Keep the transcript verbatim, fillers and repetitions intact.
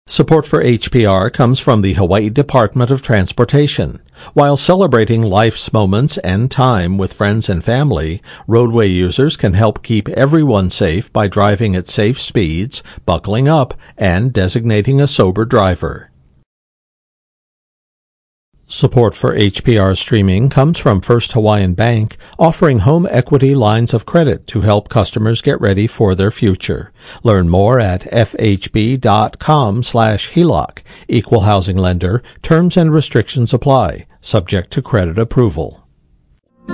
Support for H P R comes from the Hawaii Department of Transportation. While celebrating life's moments and time with friends and family, roadway users can help keep everyone safe by driving at safe speeds, buckling up, and designating a sober driver. Support for H P R streaming comes from First Hawaiian Bank, offering home equity lines of credit to help customers get ready for their future. Learn more at fhb.com slash HELOC. Equal housing lender. Terms and restrictions apply, subject to credit approval.